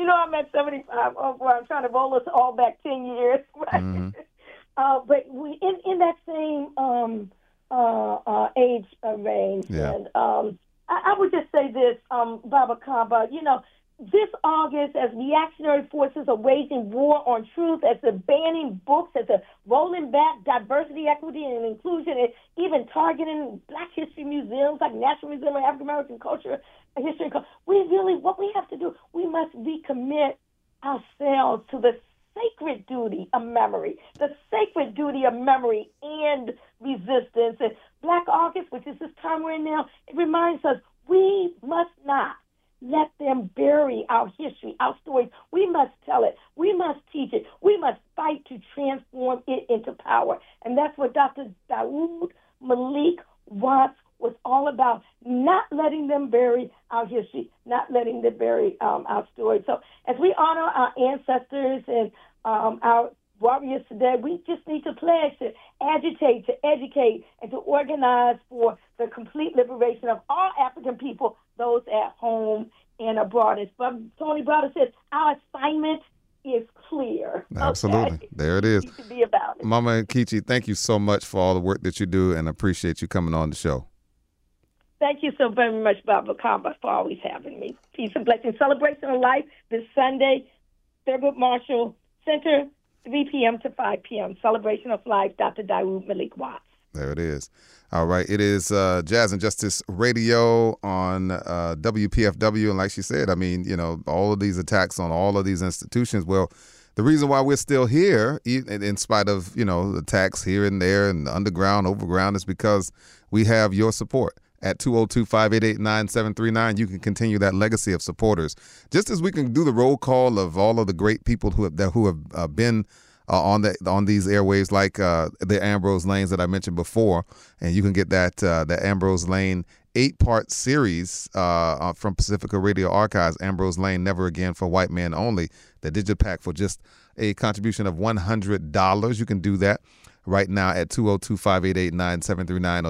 I'm at 75. Oh, boy, I'm trying to roll us all back 10 years, right? Mm-hmm. But we in that same age range. Yeah. And I would just say this, Baba Kamba, this August, as reactionary forces are waging war on truth, as they're banning books, as they're rolling back diversity, equity, and inclusion, and even targeting Black history museums like National Museum of African American Culture, History, what we have to do, we must recommit ourselves to the sacred duty of memory, and resistance. And Black August, which is this time we're in now, it reminds us we must not let them bury our history, our stories. We must tell it. We must teach it. We must fight to transform it into power. And that's what Dr. Dawood Malik Watts was all about, not letting them bury our history, not letting them bury our stories. So as we honor our ancestors and our warriors today, we just need to pledge to agitate, to educate, and to organize for the complete liberation of all African people, those at home and abroad. As Tony Browder says, our assignment is clear. Absolutely. Okay? There it is. To be about it. Mama Nkechi, thank you so much for all the work that you do, and appreciate you coming on the show. Thank you so very much, Barbara Kamba, for always having me. Peace and blessings. Celebration of Life this Sunday, Thurgood Marshall Center, 3 p.m. to 5 p.m. Celebration of Life, Dr. Dawood Malik Watts. There it is. All right. It is Jazz and Justice Radio on WPFW. And like she said, I mean, all of these attacks on all of these institutions. Well, the reason why we're still here, in spite of, attacks here and there and underground, overground, is because we have your support. At 202-588-9739, you can continue that legacy of supporters. Just as we can do the roll call of all of the great people who have been on these airwaves, like the Ambrose Lanes that I mentioned before, and you can get that Ambrose Lane 8-part series from Pacifica Radio Archives, Ambrose Lane, Never Again for White Men Only, the Digipack for just a contribution of $100. You can do that right now at 202-588-9739 or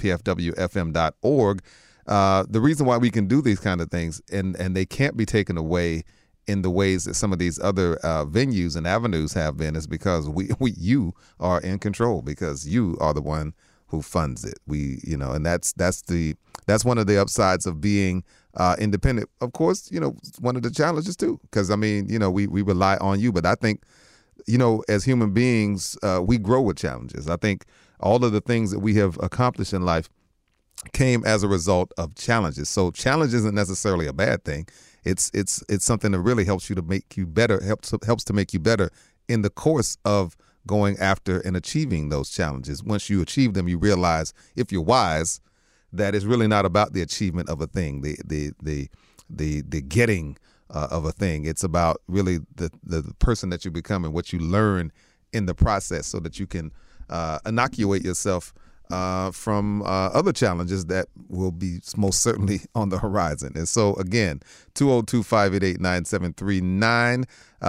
WPFWFM.org. The reason why we can do these kind of things, and they can't be taken away in the ways that some of these other venues and avenues have been, is because you are in control, because you are the one who funds it. And that's one of the upsides of being independent. Of course, one of the challenges too, because we rely on you, but I think, as human beings, we grow with challenges. I think all of the things that we have accomplished in life came as a result of challenges. So challenge isn't necessarily a bad thing. It's something that really helps you to make you better, helps to make you better in the course of going after and achieving those challenges. Once you achieve them, you realize, if you're wise, that it's really not about the achievement of a thing, the getting of a thing. It's about really the person that you become and what you learn in the process, so that you can inoculate yourself from other challenges that will be most certainly on the horizon. And so, again, 202-588-9739,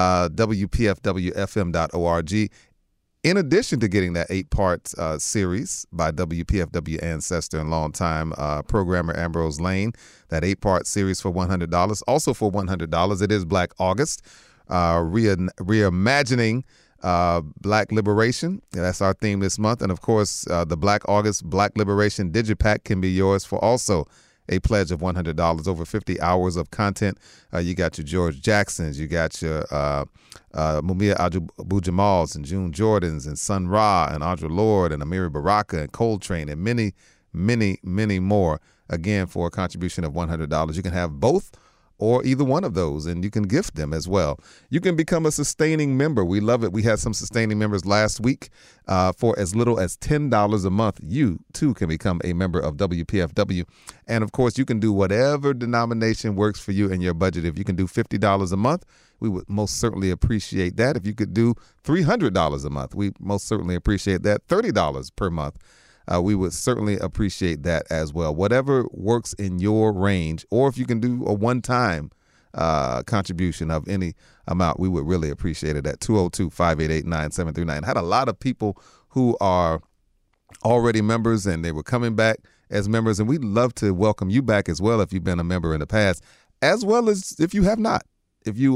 WPFWFM.org. In addition to getting that 8-part series by WPFW ancestor and longtime programmer Ambrose Lane, that 8-part series for $100. Also for $100, it is Black August, reimagining Black liberation. That's our theme this month. And of course, the Black August Black Liberation Digipack can be yours for also a pledge of $100, over 50 hours of content. You got your George Jacksons, you got your Mumia Abu-Jamals and June Jordans and Sun Ra and Audre Lorde and Amiri Baraka and Coltrane and many, many, many more. Again, for a contribution of $100. You can have both or either one of those, and you can gift them as well. You can become a sustaining member. We love it. We had some sustaining members last week. For as little as $10 a month, you too can become a member of WPFW. And of course, you can do whatever denomination works for you and your budget. If you can do $50 a month, we would most certainly appreciate that. If you could do $300 a month, we most certainly appreciate that. $30 per month. We would certainly appreciate that as well. Whatever works in your range, or if you can do a one-time contribution of any amount, we would really appreciate it at 202-588-9739. Had a lot of people who are already members, and they were coming back as members, and we'd love to welcome you back as well if you've been a member in the past, as well as if you have not. If you